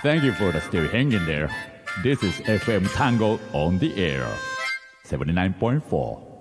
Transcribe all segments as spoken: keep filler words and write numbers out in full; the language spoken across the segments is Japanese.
Thank you for the still hanging there. This is エフエム Tango on the air セブンティナインポイントフォー。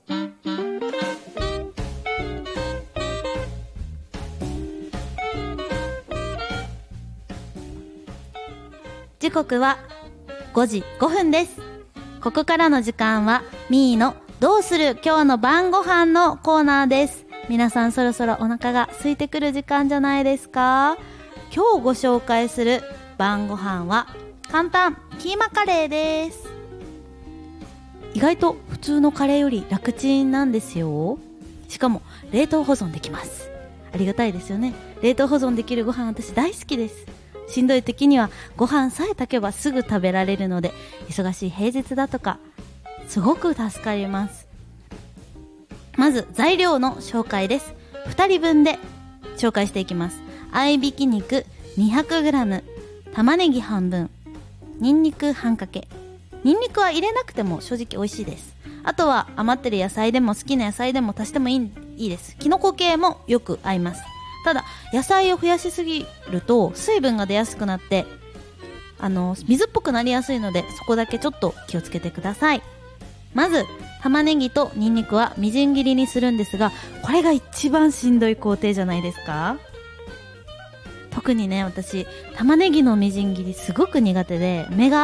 時刻はごじごふんです。ここからの時間はミーのどうする今日の晩ご飯のコーナーです。皆さんそろそろお腹が空いてくる時間じゃないですか。今日ご紹介する晩ご飯は簡単キーマカレーです。意外と普通のカレーより楽ちんなんですよ。しかも冷凍保存できます。ありがたいですよね。冷凍保存できるご飯私大好きです。しんどい時にはご飯さえ炊けばすぐ食べられるので、忙しい平日だとかすごく助かります。まず材料の紹介です。ふたりぶんで紹介していきます。合いびき肉 にひゃくグラム、 玉ねぎ半分、にんにく半かけ。にんにくは入れなくても正直美味しいです。あとは余ってる野菜でも好きな野菜でも足してもいい、いいです。きのこ系もよく合います。ただ野菜を増やしすぎると水分が出やすくなってあの水っぽくなりやすいので、そこだけちょっと気をつけてください。まず玉ねぎとニンニクはみじん切りにするんですが、これが一番しんどい工程じゃないですか。特にね、私玉ねぎのみじん切りすごく苦手で、目が